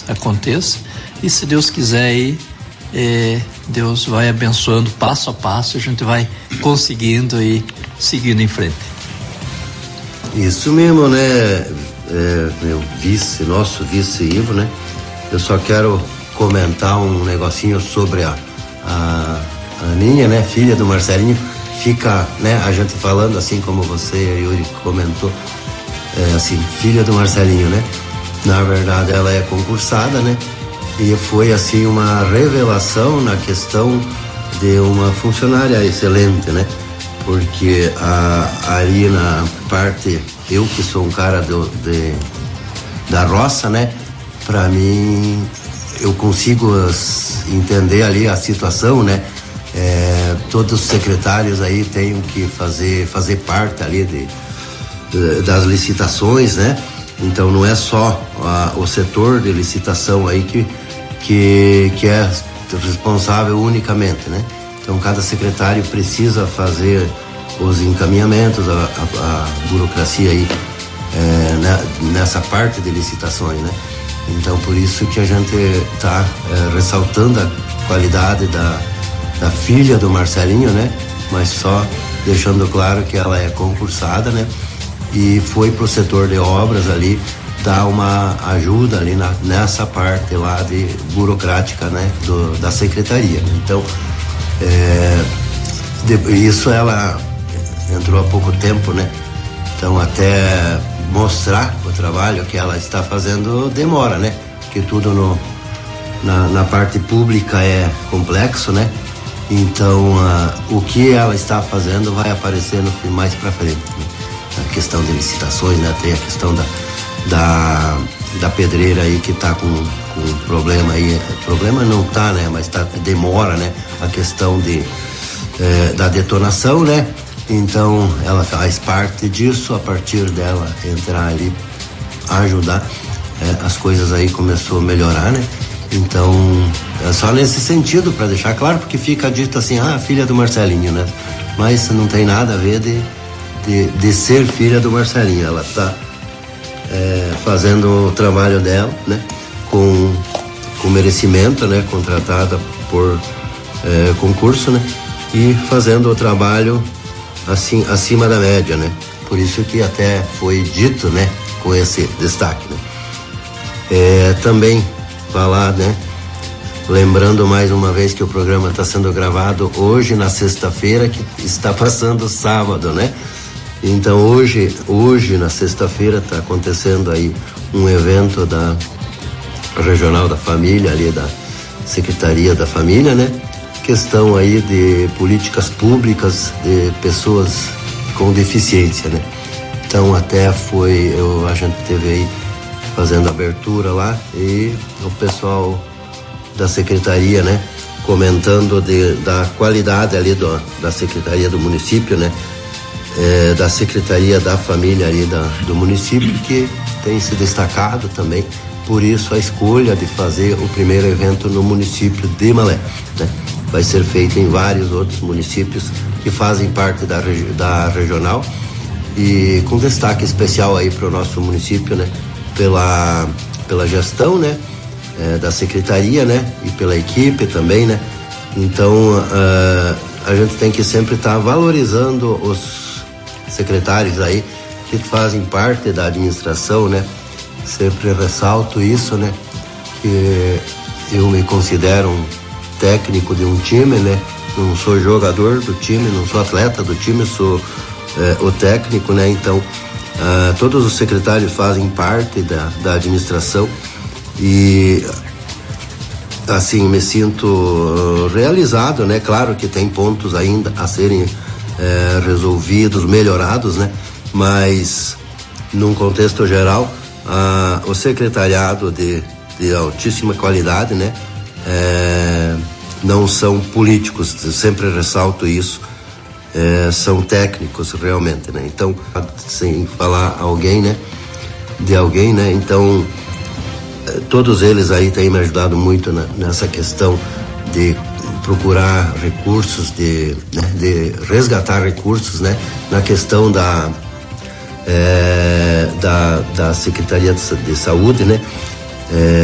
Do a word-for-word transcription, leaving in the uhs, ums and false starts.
aconteça. E se Deus quiser aí, é, Deus vai abençoando passo a passo, a gente vai conseguindo e seguindo em frente. Isso mesmo, né? É, meu vice, nosso vice Ivo, né? Eu só quero comentar um negocinho sobre a, a, a Aninha, né? Filha do Marcelinho. Fica, né? A gente falando assim como você, Yuri, comentou, é, assim, filha do Marcelinho, né? Na verdade, ela é concursada, né? E foi, assim, uma revelação na questão de uma funcionária excelente, né? Porque a, ali na parte, eu que sou um cara do, de, da roça, né? Pra mim, eu consigo entender ali a situação, né? É, todos os secretários aí têm que fazer, fazer parte ali de, de, das licitações, né? Então não é só a, o setor de licitação aí que, que, que é responsável unicamente, né? Então cada secretário precisa fazer os encaminhamentos, a, a, a burocracia aí é, né, nessa parte de licitações, né? Então por isso que a gente está é, ressaltando a qualidade da, da filha do Marcelinho, né? Mas só deixando claro que ela é concursada, né? E foi pro setor de obras ali dar uma ajuda ali na, nessa parte lá de burocrática, né? Do, da secretaria. Então, é, de, isso ela entrou há pouco tempo, né? Então até mostrar o trabalho que ela está fazendo demora, né? Porque tudo no, na, na parte pública é complexo, né? Então uh, o que ela está fazendo vai aparecer no, mais para frente, né? A questão de licitações, né? Tem a questão da, da, da pedreira aí que está com, com problema aí, problema não tá, né? Mas tá, demora, né? A questão de, eh, da detonação, né? Então ela faz parte disso, a partir dela entrar ali, ajudar, eh, as coisas aí começou a melhorar, né? Então é só nesse sentido, para deixar claro, porque fica dito assim, ah, filha do Marcelinho, né? Mas não tem nada a ver de De, de ser filha do Marcelinho. Ela está é, fazendo o trabalho dela, né? Com, com merecimento, né? Contratada por é, concurso, né? E fazendo o trabalho assim, acima da média, né? Por isso que até foi dito, né? Com esse destaque, né? É, também falar, né? Lembrando mais uma vez que o programa está sendo gravado hoje, na sexta-feira, que está passando sábado, né? Então hoje, hoje na sexta-feira está acontecendo aí um evento da Regional da Família, ali da Secretaria da Família, né? Questão aí de políticas públicas de pessoas com deficiência, né? Então até foi, eu, a gente teve aí fazendo abertura lá e o pessoal da Secretaria, né? Comentando de, da qualidade ali do, da Secretaria do município, né? É, da Secretaria da Família ali da, do município, que tem se destacado também, por isso a escolha de fazer o primeiro evento no município de Malé, né? Vai ser feito em vários outros municípios que fazem parte da, da regional e com destaque especial aí para o nosso município, né? Pela, pela gestão, né? É, da Secretaria, né? E pela equipe também, né? Então uh, a gente tem que sempre estar tá valorizando os secretários aí que fazem parte da administração, né? Sempre ressalto isso, né? Que eu me considero um técnico de um time, né? Não sou jogador do time, não sou atleta do time, sou é, o técnico, né? Então, uh, todos os secretários fazem parte da, da administração e assim, me sinto uh, realizado, né? Claro que tem pontos ainda a serem É, resolvidos, melhorados, né? Mas num contexto geral, ah, o secretariado de, de altíssima qualidade, né? É, não são políticos, sempre ressalto isso, é, são técnicos realmente, né? Então, sem falar alguém, né? De alguém, né? Então, é, todos eles aí têm me ajudado muito na, nessa questão de procurar recursos, de, né, de resgatar recursos, né, na questão da, é, da, da Secretaria de Saúde, né, é,